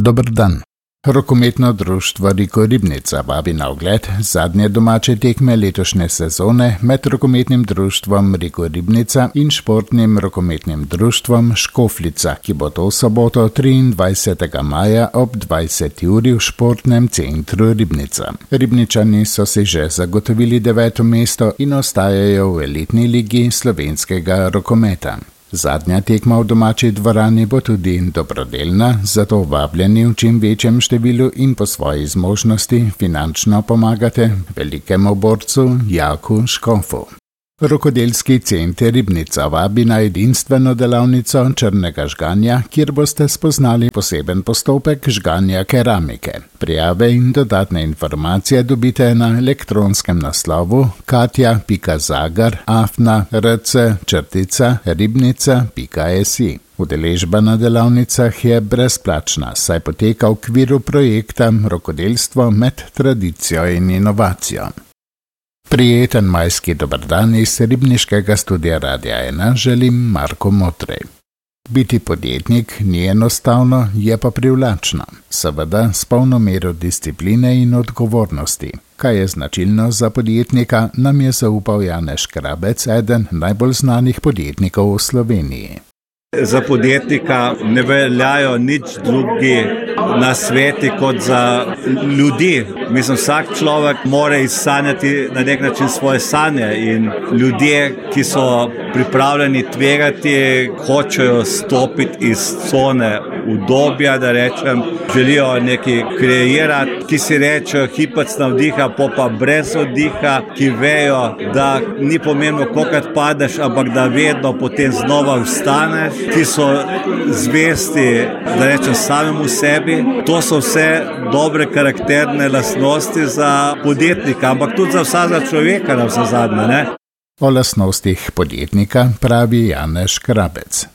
Dober dan. Rokometno društvo Riko Ribnica vabi na ogled zadnje domače tekme letošnje sezone med rokometnim društvom Riko Ribnica in športnim rokometnim društvom Škofljica, ki bo to soboto 23. maja ob 20. uri v športnem centru Ribnica. Ribničani so si že zagotovili 9. mesto in ostajajo v elitni ligi slovenskega rokometa. Zadnja tekma v domači dvorani bo tudi dobrodelna, zato vabljeni v čim večjem številu in po svoji zmožnosti finančno pomagate velikemu borcu Jaku Škofu. Rokodelski center Ribnica vabi na edinstveno delavnico črnega žganja, kjer boste spoznali poseben postopek žganja keramike. Prijave in dodatne informacije dobite na elektronskem naslovu katja.zagar@rc-ribnica.si. Udeležba na delavnicah je brezplačna, saj poteka v okviru projekta Rokodelstvo med tradicijo in inovacijo. Prijeten majski dober dan iz ribniškega studia Radia 1 želim Marko Motrej. Biti podjetnik ni enostavno, je pa privlačno. Seveda s polno mero discipline in odgovornosti. Kaj je značilno za podjetnika, nam je zaupal Janez Škrabec, eden najbolj znanih podjetnikov v Sloveniji. Za podjetnika ne veljajo nič drugi nasveti kot za ljudi. Mislim, vsak človek mora izsanjati na nek način svoje sanje in ljudje, ki so pripravljeni tvegati, hočejo stopiti iz cone udobja, da rečem, želijo nekaj kreirati, ki si rečejo hipec navdiha, pa brez oddiha, ki vejo, da ni pomembno, kolikrat padeš, ampak da vedno potem znova vstaneš, ki so zvesti, da rečem, samemu sebi. To so vse dobre karakterne lastnosti za podjetnika, ampak tudi za vsakega človeka na vse zadnje, ne? O lastnostih podjetnika pravi Janez Škrabec.